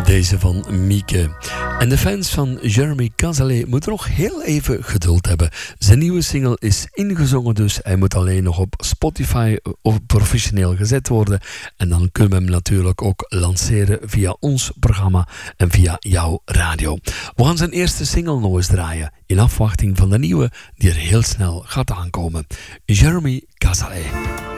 Deze van Mieke. En de fans van Jeremy Cazalet moeten nog heel even geduld hebben. Zijn nieuwe single is ingezongen, dus hij moet alleen nog op Spotify professioneel gezet worden. En dan kunnen we hem natuurlijk ook lanceren via ons programma en via jouw radio. We gaan zijn eerste single nog eens draaien, in afwachting van de nieuwe die er heel snel gaat aankomen. Jeremy Cazalet.